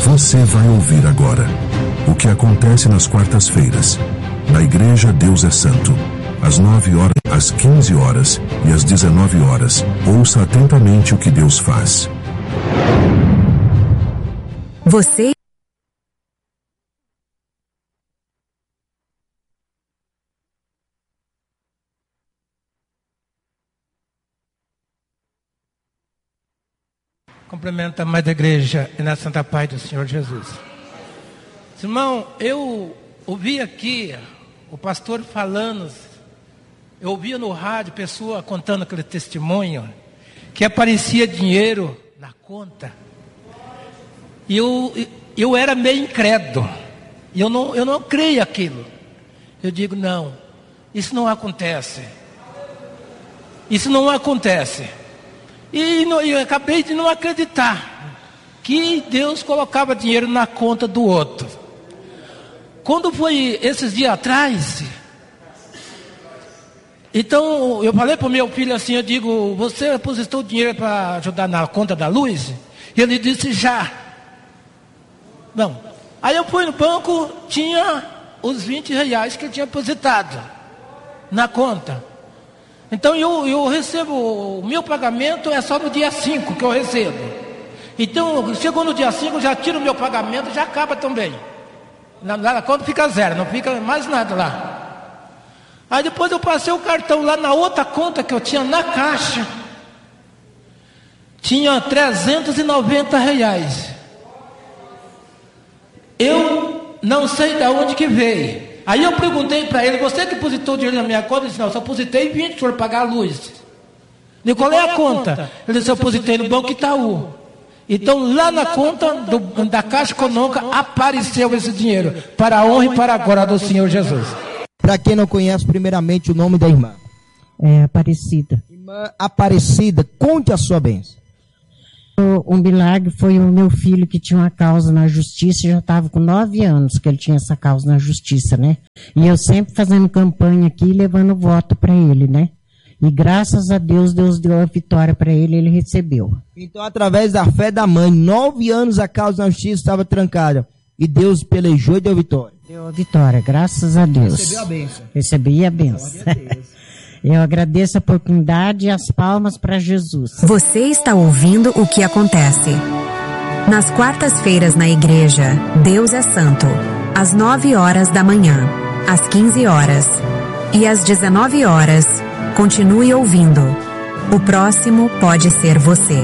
Você vai ouvir agora o que acontece nas quartas-feiras, na Igreja Deus é Santo, às 9 horas, às 15 horas e às 19 horas. Ouça atentamente o que Deus faz. Você cumprimento a mãe da igreja e na santa paz do Senhor Jesus. Irmão, eu ouvi aqui o pastor falando, eu ouvia no rádio pessoa contando aquele testemunho, que aparecia dinheiro na conta, e eu era meio incrédulo, e eu não creio aquilo. Eu digo, não, isso não acontece. Isso não acontece. E eu acabei de não acreditar que Deus colocava dinheiro na conta do outro. Quando foi esses dias atrás, então eu falei para o meu filho assim, eu digo, você depositou dinheiro para ajudar na conta da luz? E ele disse, já. Não. Aí eu fui no banco, tinha os 20 reais que eu tinha depositado na conta. Então eu recebo, o meu pagamento é só no dia 5 que eu recebo. Então, chegou no dia 5, já tiro o meu pagamento, já acaba também. Na conta fica zero, não fica mais nada lá. Aí depois eu passei o cartão lá na outra conta que eu tinha na caixa. Tinha 390 reais. Eu não sei de onde que veio. Aí eu perguntei para ele, você que depositou dinheiro na minha conta? Ele disse, não, eu só depositei 20 para o senhor pagar a luz. E qual é a conta? Ele disse, eu depositei no Banco Itaú. Então lá na conta da Caixa Econômica apareceu esse dinheiro, para a honra e para a glória do Senhor Jesus. Para quem não conhece, primeiramente o nome da irmã. É Aparecida. Irmã Aparecida, conte a sua bênção. O milagre foi o meu filho que tinha uma causa na justiça, já estava com 9 anos que ele tinha essa causa na justiça, né? E eu sempre fazendo campanha aqui, levando voto para ele, né? E graças a Deus, Deus deu a vitória para ele, ele recebeu. Então, através da fé da mãe, 9 anos a causa na justiça estava trancada. E Deus pelejou e deu vitória. Deu a vitória, graças a Deus. Recebeu a bênção. Recebi a bênção. Eu agradeço a oportunidade e as palmas para Jesus. Você está ouvindo o que acontece. Nas quartas-feiras na igreja, Deus é Santo. Às 9 horas da manhã, às 15 horas e às 19 horas. Continue ouvindo. O próximo pode ser você.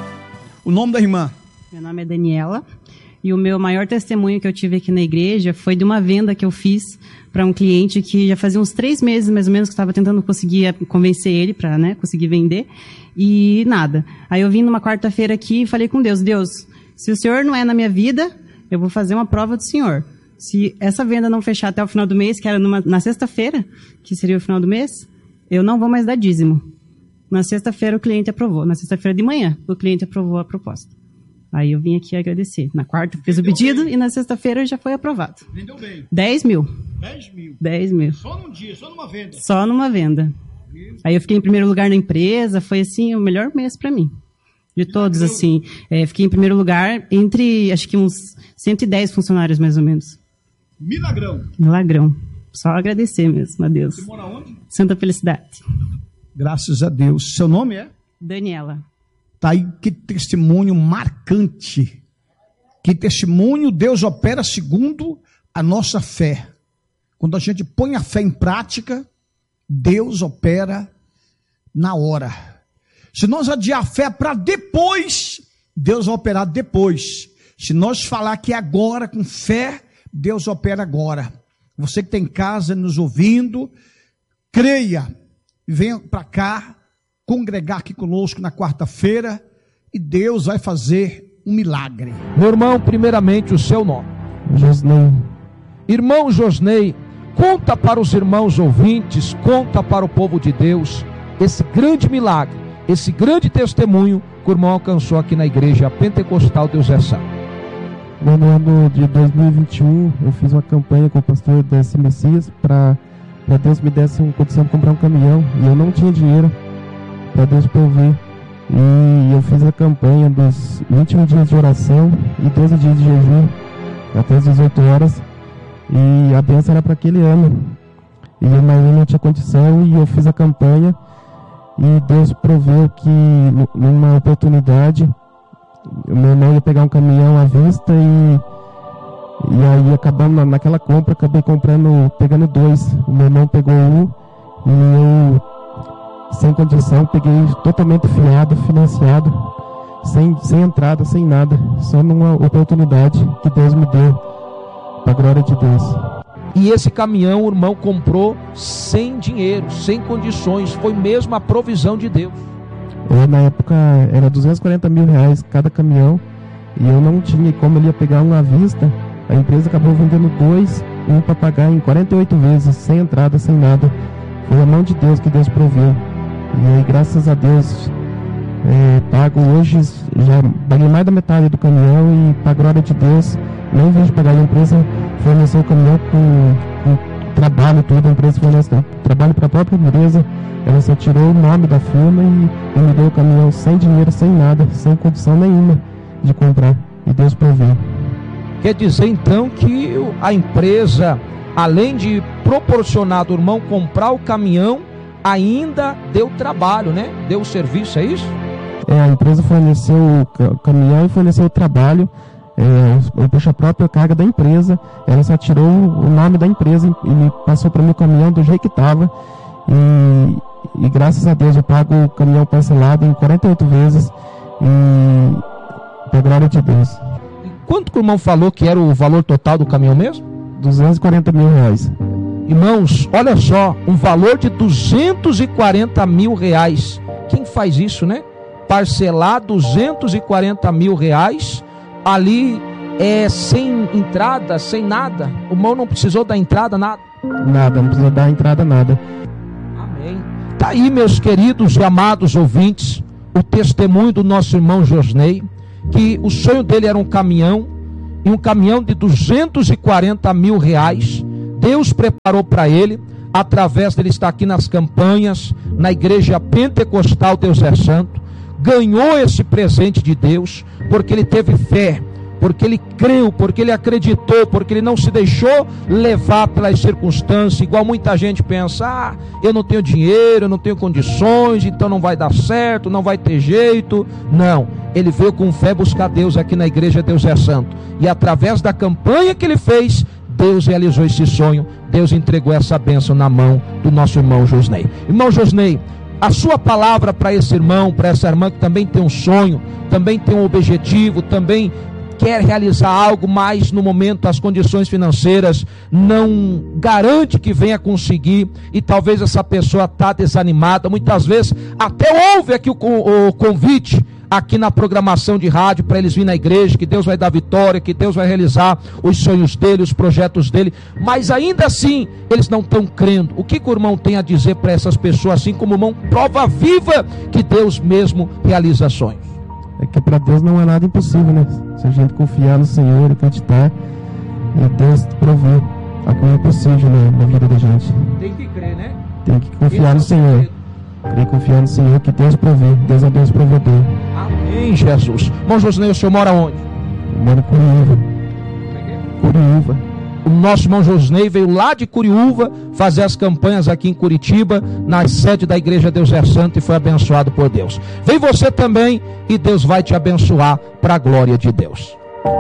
O nome da irmã? Meu nome é Daniela. E o meu maior testemunho que eu tive aqui na igreja foi de uma venda que eu fiz para um cliente que já fazia uns 3 meses, mais ou menos, que eu estava tentando conseguir convencer ele para, né, conseguir vender. E nada. Aí eu vim numa quarta-feira aqui e falei com Deus, Deus, se o Senhor não é na minha vida, eu vou fazer uma prova do Senhor. Se essa venda não fechar até o final do mês, que era na sexta-feira, que seria o final do mês, eu não vou mais dar dízimo. Na sexta-feira o cliente aprovou. Na sexta-feira de manhã, o cliente aprovou a proposta. Aí eu vim aqui agradecer. Na quarta eu fiz o pedido e na sexta-feira já foi aprovado. Vendeu bem. 10 mil. 10 mil? 10 mil. Só num dia, só numa venda? Só numa venda. Aí eu fiquei em primeiro lugar na empresa, foi assim o melhor mês para mim. De todos, assim. Fiquei em primeiro lugar entre, acho que uns 110 funcionários mais ou menos. Milagrão. Milagrão. Só agradecer mesmo a Deus. Você mora onde? Santa Felicidade. Graças a Deus. Seu nome é? Daniela. Tá aí, que testemunho marcante. Que testemunho Deus opera segundo a nossa fé. Quando a gente põe a fé em prática, Deus opera na hora. Se nós adiar a fé para depois, Deus vai operar depois. Se nós falar que é agora com fé, Deus opera agora. Você que tem em casa nos ouvindo, creia, venha para cá, congregar aqui conosco na quarta-feira e Deus vai fazer um milagre. Meu irmão, primeiramente o seu nome. Josnei. Irmão Josnei, conta para os irmãos ouvintes, conta para o povo de Deus esse grande milagre, esse grande testemunho que o irmão alcançou aqui na igreja Pentecostal Deus é Santo. No ano de 2021, eu fiz uma campanha com o pastor D.S. Messias para Deus me desse uma condição de comprar um caminhão. E eu não tinha dinheiro para Deus prover. E eu fiz a campanha dos 21 dias de oração e 12 dias de jejum, até as 18 horas. E a bênção era para aquele ano. E eu não tinha condição, e eu fiz a campanha. E Deus proveu que, numa oportunidade, o meu irmão ia pegar um caminhão à vista, e aí, acabando naquela compra, acabei pegando 2. O meu irmão pegou 1, e eu, sem condição, peguei totalmente fiado, financiado, sem entrada, sem nada, só numa oportunidade que Deus me deu, para a glória de Deus. E esse caminhão o irmão comprou sem dinheiro, sem condições, foi mesmo a provisão de Deus. Na época era R$240 mil cada caminhão, e eu não tinha como ele ia pegar um à vista. A empresa acabou vendendo 2, um para pagar em 48 vezes, sem entrada, sem nada. Foi a mão de Deus que Deus proveu. E aí, graças a Deus, pago hoje, já paguei mais da metade do caminhão, e para a glória de Deus, nem vejo pagar. A empresa forneceu o caminhão com trabalho, tudo. A empresa forneceu trabalho para a própria empresa. Ela só tirou o nome da firma e me deu o caminhão sem dinheiro, sem nada, sem condição nenhuma de comprar. E Deus proveu. Quer dizer então que a empresa, além de proporcionar do irmão comprar o caminhão, ainda deu trabalho, né? Deu serviço, é isso? A empresa forneceu o caminhão e forneceu o trabalho. Eu puxo a própria carga da empresa. Ela só tirou o nome da empresa e me passou para o meu caminhão do jeito que estava. E graças a Deus eu pago o caminhão parcelado em 48 vezes. E para a glória de Deus. Quanto que o irmão falou que era o valor total do caminhão mesmo? R$240 mil. Irmãos, olha só, um valor de R$240 mil. Quem faz isso, né? Parcelar R$240 mil ali, sem entrada, sem nada. O irmão não precisou dar entrada, nada? Nada, não precisou dar entrada, nada. Amém. Tá aí, meus queridos e amados ouvintes, o testemunho do nosso irmão Josnei, que o sonho dele era um caminhão, e um caminhão de R$240 mil. Deus preparou para ele, através dele estar aqui nas campanhas, na igreja pentecostal Deus é Santo. Ganhou esse presente de Deus, porque ele teve fé, porque ele creu, porque ele acreditou, porque ele não se deixou levar pelas circunstâncias, igual muita gente pensa: eu não tenho dinheiro, eu não tenho condições, então não vai dar certo, não vai ter jeito. Não, ele veio com fé buscar Deus aqui na igreja Deus é Santo, e através da campanha que ele fez, Deus realizou esse sonho. Deus entregou essa bênção na mão do nosso irmão Josnei. Irmão Josnei, a sua palavra para esse irmão, para essa irmã que também tem um sonho, também tem um objetivo, também quer realizar algo, mas no momento as condições financeiras não garante que venha conseguir, e talvez essa pessoa está desanimada. Muitas vezes até ouve aqui o convite aqui na programação de rádio para eles virem na igreja, que Deus vai dar vitória, que Deus vai realizar os sonhos dele, os projetos dele, mas ainda assim eles não estão crendo. O que o irmão tem a dizer para essas pessoas, assim como o irmão, prova viva que Deus mesmo realiza sonhos? É que para Deus não é nada impossível, né? Se a gente confiar no Senhor e acreditar, Deus provê a coisa possível na vida da gente. Tem que crer, né? Tem que confiar no Senhor. Tem que confiar no Senhor, que Deus provê. Deus é Deus provedor. Amém, Jesus. Irmão Josnei, o senhor mora onde? Eu moro em Curiúva. Curiúva. O nosso irmão Josnei veio lá de Curiúva fazer as campanhas aqui em Curitiba, na sede da igreja Deus é Santo, e foi abençoado por Deus. Vem você também, e Deus vai te abençoar para a glória de Deus.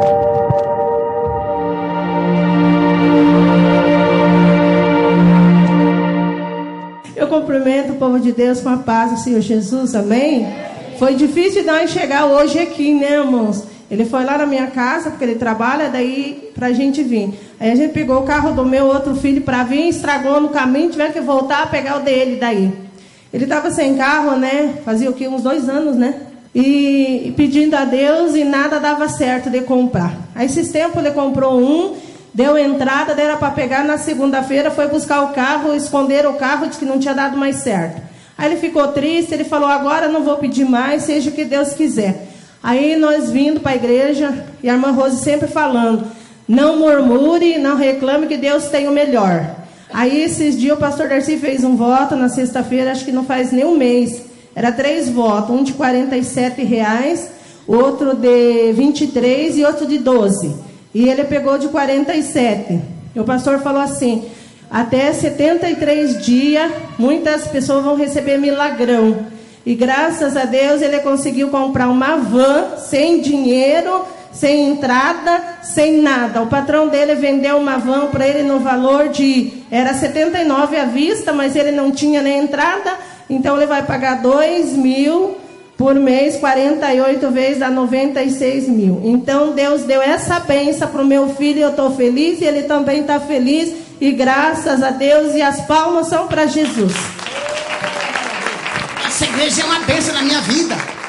Eu cumprimento o povo de Deus com a paz do Senhor Jesus, amém? Foi difícil nós chegar hoje aqui, né, irmãos? Ele foi lá na minha casa, porque ele trabalha, daí pra gente vir. Aí a gente pegou o carro do meu outro filho para vir, estragou no caminho, tivemos que voltar a pegar o dele daí. Ele estava sem carro, né? Fazia o quê? Uns 2 anos, né? E pedindo a Deus, e nada dava certo de comprar. Aí esses tempos ele comprou um, deu entrada, daí era para pegar na segunda-feira, foi buscar o carro, esconderam o carro, disse que não tinha dado mais certo. Aí ele ficou triste, ele falou: agora não vou pedir mais, seja o que Deus quiser. Aí nós vindo para a igreja, e a irmã Rose sempre falando: não murmure, não reclame, que Deus tem o melhor. Aí esses dias o pastor Darcy fez um voto na sexta-feira, acho que não faz nem um mês, Era 3 votos, um de R$47, outro de 23 e outro de 12. E ele pegou de 47. E o pastor falou assim: até 73 dias, muitas pessoas vão receber milagrão. E graças a Deus ele conseguiu comprar uma van, sem dinheiro, sem entrada, sem nada. O patrão dele vendeu uma van para ele no valor de... Era 79 à vista, mas ele não tinha nem entrada. Então ele vai pagar 2 mil por mês, 48 vezes dá 96 mil. Então Deus deu essa bênção para o meu filho e eu estou feliz e ele também está feliz. E graças a Deus, e as palmas são para Jesus. Essa igreja é uma bênção na minha vida.